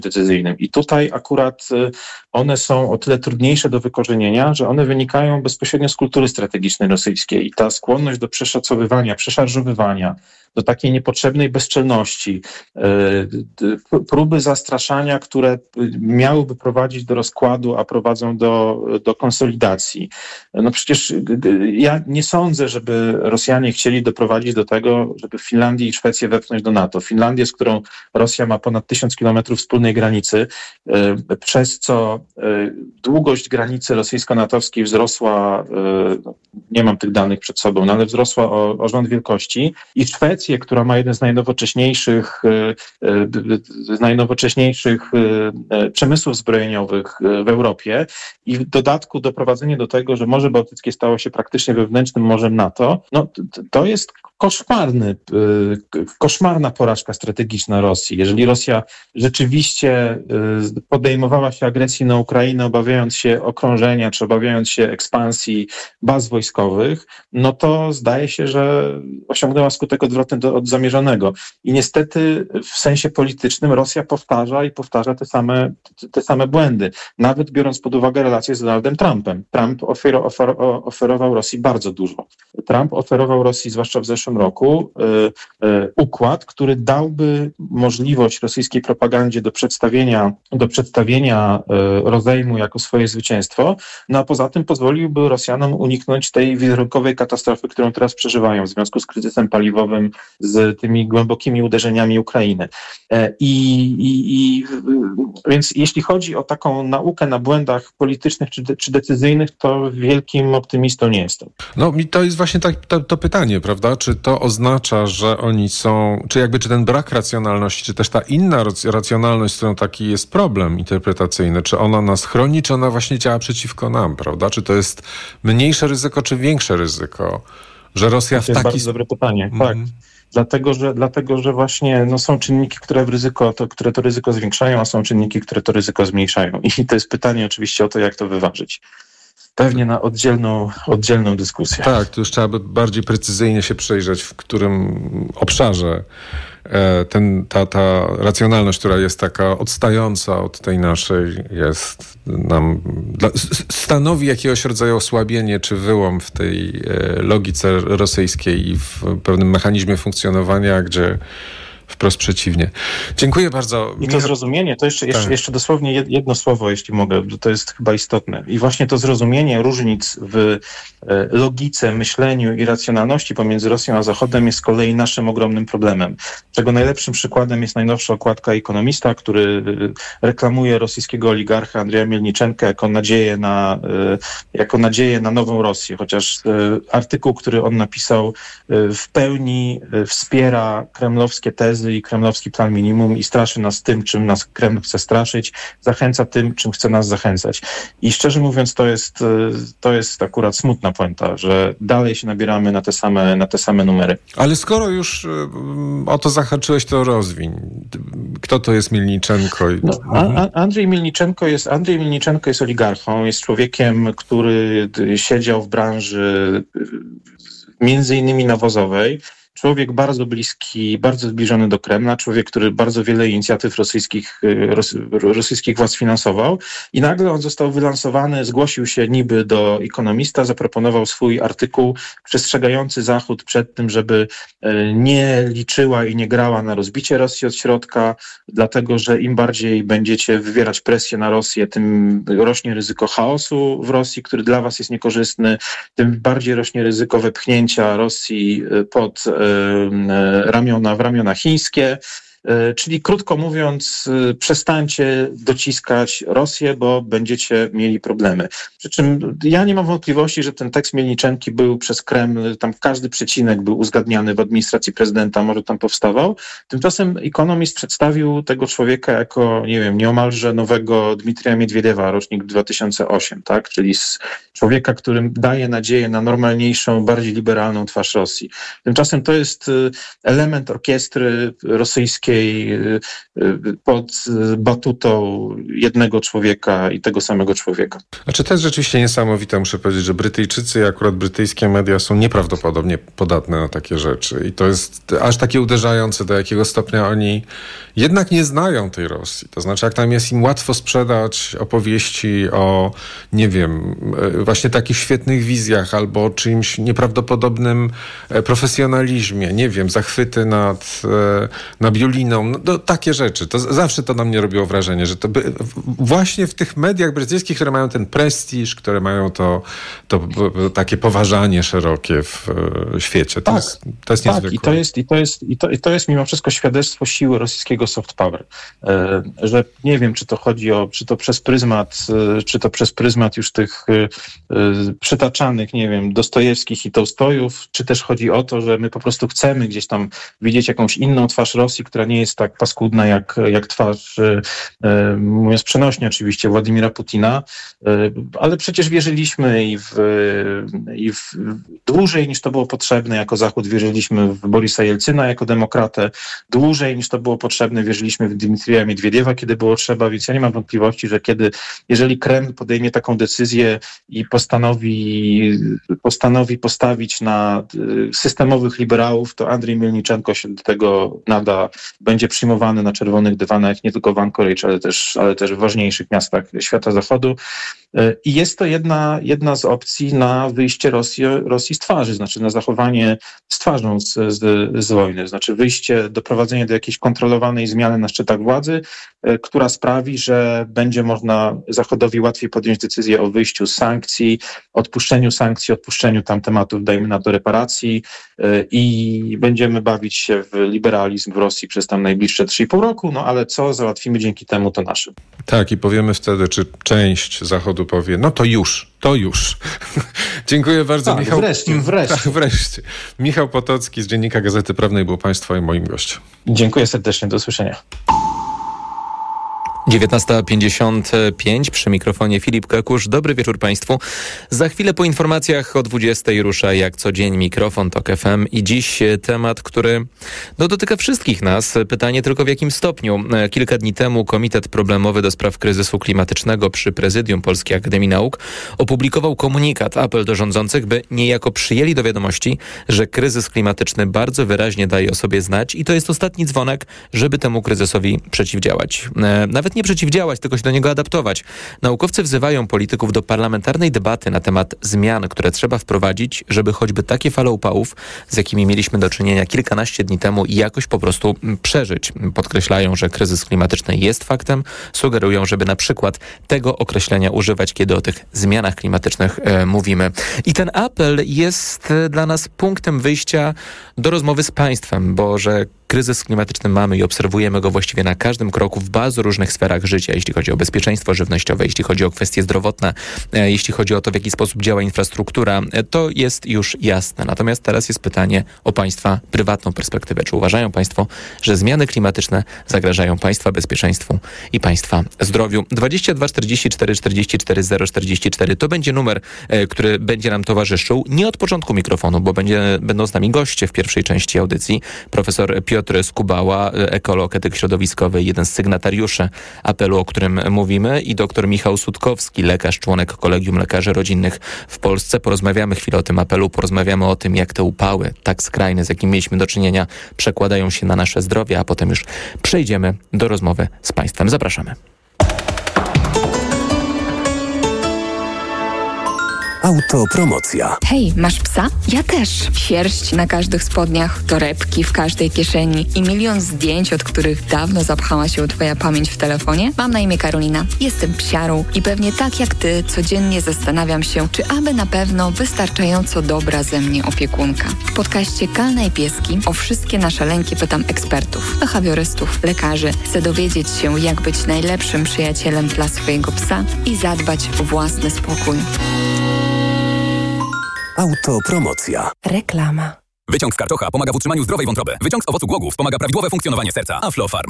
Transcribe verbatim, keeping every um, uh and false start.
decyzyjnym. I tutaj akurat one są o tyle trudniejsze do wykorzenienia, że one wynikają bezpośrednio z kultury strategicznej rosyjskiej. I ta skłonność do przeszacowywania, przeszarżowywania, do takiej niepotrzebnej bezczelności, próby zastraszania, które miałyby prowadzić do rozkładu, a prowadzą do, do konsolidacji. No przecież ja nie sądzę, żeby Rosjanie chcieli doprowadzić do tego, żeby Finlandię i Szwecję wepchnąć do NATO. Finlandię, z którą Rosja ma ponad tysiąc kilometrów wspólnej granicy, przez co długość granicy rosyjsko-natowskiej wzrosła, nie mam tych danych przed sobą, no ale wzrosła o, o rząd wielkości, i Szwecję, która ma jeden z najnowocześniejszych, z najnowocześniejszych przemysłów zbrojeniowych w Europie, i w dodatku doprowadzenie do tego, że Morze Bałtyckie stało się praktycznie wewnętrznym morzem NATO, no to jest koszmarny, koszmarna porażka strategiczna Rosji. Jeżeli Rosja rzeczywiście podejmowała się agresji na Ukrainę, obawiając się okrążenia, czy obawiając się ekspansji baz wojskowych, no to zdaje się, że osiągnęła skutek odwrotny do, od zamierzonego. I niestety w sensie politycznym Rosja powtarza i powtarza te same, te same błędy. Nawet biorąc pod uwagę relacje z Donaldem Trumpem. Trump ofer, ofer, oferował Rosji bardzo dużo. Trump oferował Rosji, zwłaszcza w zeszłym roku, y, y, układ, który dałby możliwość rosyjskiej propagandzie do przedstawienia, do przedstawienia y, rozejmu jako swoje zwycięstwo, no a poza tym pozwoliłby Rosjanom uniknąć tej wizerunkowej katastrofy, którą teraz przeżywają w związku z kryzysem paliwowym, z tymi głębokimi uderzeniami Ukrainy. I, i, i więc jeśli chodzi o taką naukę na błędach politycznych czy, de, czy decyzyjnych, to wielkim optymistą nie jestem. No i to jest właśnie tak, to, to pytanie, prawda? Czy to oznacza, że oni są, czy jakby czy ten brak racjonalności, czy też ta inna racjonalność, z którą taki jest problem interpretacyjny, czy ona nas chroni, czy ona właśnie działa przeciwko nam, prawda? Czy to jest mniejsze ryzyko, czy większe ryzyko, że Rosja to w taki... To jest bardzo dobre pytanie, mm. tak. Dlatego, że, dlatego, że właśnie no, są czynniki, które w ryzyko, to, które to ryzyko zwiększają, a są czynniki, które to ryzyko zmniejszają. I to jest pytanie oczywiście o to, jak to wyważyć. Pewnie na oddzielną, oddzielną dyskusję. Tak, to już trzeba by bardziej precyzyjnie się przejrzeć, w którym obszarze ten, ta, ta racjonalność, która jest taka odstająca od tej naszej, jest nam, stanowi jakiegoś rodzaju osłabienie czy wyłom w tej logice rosyjskiej i w pewnym mechanizmie funkcjonowania, gdzie wprost przeciwnie. Dziękuję bardzo. I to zrozumienie, to jeszcze, jeszcze, jeszcze dosłownie jedno słowo, jeśli mogę, to jest chyba istotne. I właśnie to zrozumienie różnic w logice, myśleniu i racjonalności pomiędzy Rosją a Zachodem jest z kolei naszym ogromnym problemem. Czego najlepszym przykładem jest najnowsza okładka Economista, który reklamuje rosyjskiego oligarcha Andrzeja Mielniczenka jako nadzieję na, jako nadzieję na nową Rosję. Chociaż artykuł, który on napisał, w pełni wspiera kremlowskie tezy i kremlowski plan minimum i straszy nas tym, czym nas Kreml chce straszyć, zachęca tym, czym chce nas zachęcać. I szczerze mówiąc, to jest, to jest akurat smutna puenta, że dalej się nabieramy na te same, na te same numery. Ale skoro już o to zahaczyłeś, to rozwiń. Kto to jest Mielniczenko? No, a, a Andrzej Mielniczenko jest, Andrzej Mielniczenko jest oligarchą, jest człowiekiem, który siedział w branży między innymi nawozowej. Człowiek bardzo bliski, bardzo zbliżony do Kremla, człowiek, który bardzo wiele inicjatyw rosyjskich, ros, rosyjskich władz finansował i nagle on został wylansowany, zgłosił się niby do Economista, zaproponował swój artykuł przestrzegający Zachód przed tym, żeby nie liczyła i nie grała na rozbicie Rosji od środka, dlatego że im bardziej będziecie wywierać presję na Rosję, tym rośnie ryzyko chaosu w Rosji, który dla was jest niekorzystny, tym bardziej rośnie ryzyko wepchnięcia Rosji pod ramiona w ramiona chińskie. Czyli krótko mówiąc, przestańcie dociskać Rosję, bo będziecie mieli problemy. Przy czym ja nie mam wątpliwości, że ten tekst Mielniczenki był przez Kreml, tam każdy przecinek był uzgadniany w administracji prezydenta, może tam powstawał. Tymczasem Economist przedstawił tego człowieka jako, nie wiem, nieomalże nowego Dmitrija Miedwiediewa, rocznik dwa tysiące ósmy, tak? Czyli z człowieka, którym daje nadzieję na normalniejszą, bardziej liberalną twarz Rosji. Tymczasem to jest element orkiestry rosyjskiej, rosyjskiej pod batutą jednego człowieka i tego samego człowieka. Znaczy to jest rzeczywiście niesamowite, muszę powiedzieć, że Brytyjczycy i akurat brytyjskie media są nieprawdopodobnie podatne na takie rzeczy i to jest aż takie uderzające, do jakiego stopnia oni jednak nie znają tej Rosji. To znaczy, jak tam jest im łatwo sprzedać opowieści o, nie wiem, właśnie takich świetnych wizjach albo czymś nieprawdopodobnym profesjonalizmie, nie wiem, zachwyty nad, nad Juliną, no, no, takie rzeczy. To zawsze to na mnie robiło wrażenie, że to by, właśnie w tych mediach brytyjskich, które mają ten prestiż, które mają to, to takie poważanie szerokie w świecie. To tak, jest, to jest tak, niezwykłe. i to jest, i to jest, i to, i to jest mimo wszystko świadectwo siły rosyjskiego soft power. E, że nie wiem, czy to chodzi o, czy to przez pryzmat, e, czy to przez pryzmat już tych e, przytaczanych, nie wiem, Dostojewskich i Tołstojów, czy też chodzi o to, że my po prostu chcemy gdzieś tam widzieć jakąś inną twarz Rosji, która nie jest tak paskudna jak, jak twarz, e, mówiąc przenośnie oczywiście, Władimira Putina, e, ale przecież wierzyliśmy i w, i w dłużej niż to było potrzebne jako Zachód wierzyliśmy w Borisa Jelcyna jako demokratę, dłużej niż to było potrzebne wierzyliśmy w Dmitrija Miedwiediewa, kiedy było trzeba, więc ja nie mam wątpliwości, że kiedy, jeżeli Kreml podejmie taką decyzję i postanowi, postanowi postawić na systemowych liberałów, to Andrzej Mielniczenko się do tego nada, będzie przyjmowany na czerwonych dywanach nie tylko w Anchorage, ale też, ale też w ważniejszych miastach świata zachodu. I jest to jedna, jedna z opcji na wyjście Rosji, Rosji z twarzy, znaczy na zachowanie z twarzą z, z, z wojny, znaczy wyjście, doprowadzenie do jakiejś kontrolowanej zmiany na szczytach władzy, która sprawi, że będzie można Zachodowi łatwiej podjąć decyzję o wyjściu z sankcji, odpuszczeniu sankcji, odpuszczeniu tam tematów, dajmy na to reparacji i będziemy bawić się w liberalizm w Rosji przez tam najbliższe trzy i pół roku, no ale co załatwimy dzięki temu, to nasze. Tak, i powiemy wtedy, czy część Zachodu powie, no to już, to już. Dziękuję bardzo, tak, Michał. Wreszcie, wreszcie. Tak, wreszcie. Michał Potocki z Dziennika Gazety Prawnej był Państwa i moim gościem. Dziękuję serdecznie, do usłyszenia. dziewiętnasta pięćdziesiąt pięć, przy mikrofonie Filip Kakusz. Dobry wieczór Państwu. Za chwilę po informacjach o dwudziestej rusza jak co dzień mikrofon Tok F M i dziś temat, który no, dotyka wszystkich nas. Pytanie tylko w jakim stopniu. Kilka dni temu Komitet Problemowy do Spraw Kryzysu Klimatycznego przy Prezydium Polskiej Akademii Nauk opublikował komunikat, apel do rządzących, by niejako przyjęli do wiadomości, że kryzys klimatyczny bardzo wyraźnie daje o sobie znać i to jest ostatni dzwonek, żeby temu kryzysowi przeciwdziałać. Nawet nie przeciwdziałać, tylko się do niego adaptować. Naukowcy wzywają polityków do parlamentarnej debaty na temat zmian, które trzeba wprowadzić, żeby choćby takie fale upałów, z jakimi mieliśmy do czynienia kilkanaście dni temu, jakoś po prostu przeżyć. Podkreślają, że kryzys klimatyczny jest faktem, sugerują, żeby na przykład tego określenia używać, kiedy o tych zmianach klimatycznych e, mówimy. I ten apel jest dla nas punktem wyjścia do rozmowy z państwem, bo że kryzys klimatyczny mamy i obserwujemy go właściwie na każdym kroku w bardzo różnych sferach życia, jeśli chodzi o bezpieczeństwo żywnościowe, jeśli chodzi o kwestie zdrowotne, jeśli chodzi o to, w jaki sposób działa infrastruktura, to jest już jasne. Natomiast teraz jest pytanie o państwa prywatną perspektywę. Czy uważają państwo, że zmiany klimatyczne zagrażają państwa bezpieczeństwu i państwa zdrowiu? dwadzieścia dwa czterdzieści cztery czterdzieści cztery zero czterdzieści cztery to będzie numer, który będzie nam towarzyszył. Nie od początku mikrofonu, bo będzie, będą z nami goście w pierwszej części audycji. Profesor Piotr Skubała, ekolog, etyk środowiskowy, jeden z sygnatariuszy apelu, o którym mówimy, i dr Michał Sutkowski, lekarz, członek Kolegium Lekarzy Rodzinnych w Polsce. Porozmawiamy chwilę o tym apelu, porozmawiamy o tym, jak te upały tak skrajne, z jakimi mieliśmy do czynienia, przekładają się na nasze zdrowie, a potem już przejdziemy do rozmowy z państwem. Zapraszamy. Autopromocja. Hej, masz psa? Ja też. Sierść na każdych spodniach, torebki w każdej kieszeni i milion zdjęć, od których dawno zapchała się twoja pamięć w telefonie? Mam na imię Karolina. Jestem psiarą i pewnie tak jak ty codziennie zastanawiam się, czy aby na pewno wystarczająco dobra ze mnie opiekunka. W podcaście Kalne i Pieski o wszystkie nasze lęki pytam ekspertów, behawiorystów, lekarzy. Chcę dowiedzieć się, jak być najlepszym przyjacielem dla swojego psa i zadbać o własny spokój. Autopromocja. Reklama. Wyciąg z karczocha pomaga w utrzymaniu zdrowej wątroby. Wyciąg z owocu głogów pomaga prawidłowe funkcjonowanie serca. Aflofarm.